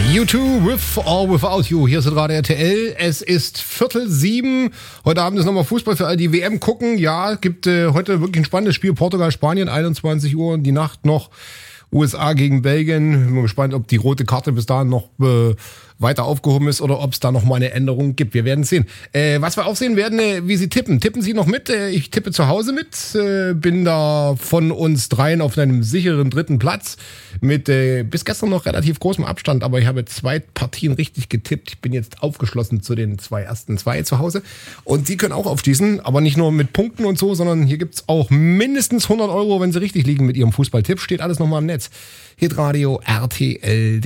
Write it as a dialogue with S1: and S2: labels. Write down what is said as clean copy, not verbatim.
S1: U2 with or without you. Hier ist gerade RTL. Es ist 6:45. Heute Abend ist nochmal Fußball für alle, die WM gucken. Ja, gibt heute wirklich ein spannendes Spiel. Portugal, Spanien, 21 Uhr und die Nacht noch USA gegen Belgien. Bin mal gespannt, ob die rote Karte bis dahin noch weiter aufgehoben ist oder ob es da noch mal eine Änderung gibt. Wir werden sehen. Was wir auch sehen werden, wie Sie tippen. Tippen Sie noch mit? Ich tippe zu Hause mit. Bin da von uns dreien auf einem sicheren 3. Platz mit bis gestern noch relativ großem Abstand, aber ich habe 2 Partien richtig getippt. Ich bin jetzt aufgeschlossen zu den 2 ersten 2 zu Hause. Und Sie können auch aufschließen, aber nicht nur mit Punkten und so, sondern hier gibt's auch mindestens 100 €, wenn Sie richtig liegen mit Ihrem Fußballtipp. Steht alles nochmal im Netz. Hitradio RTL.